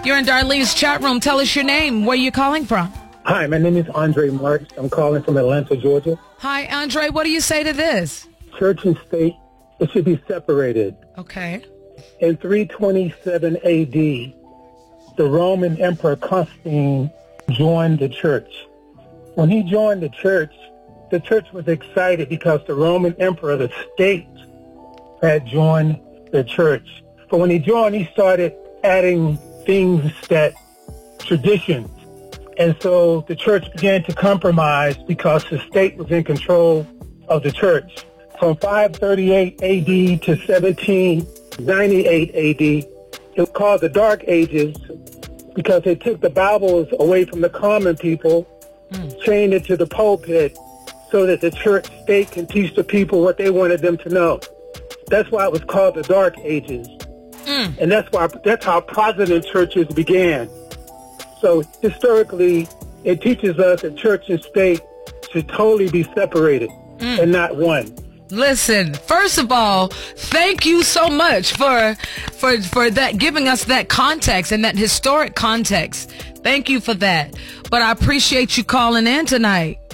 You're in Darlene's chat room. Tell us your name. Where are you calling from? Hi, my name is Andre Marks. I'm calling from Atlanta, Georgia. Hi, Andre. What do you say to this? Church and state, it should be separated. Okay. In 327 A.D., the Roman Emperor Constantine joined the church. When he joined the church was excited because the Roman Emperor, the state, had joined the church. But when he joined, he started adding things traditions. And so the church began to compromise because the state was in control of the church. From 538 A.D. to 1798 A.D., it was called the Dark Ages because they took the Bibles away from the common people, chained it to the pulpit so that the church state can teach the people what they wanted them to know. That's why it was called the Dark Ages. And that's how Protestant churches began. So historically, it teaches us that church and state should totally be separated and not one. Listen, first of all, thank you so much for that, giving us that context and that historic context. Thank you for that. But I appreciate you calling in tonight.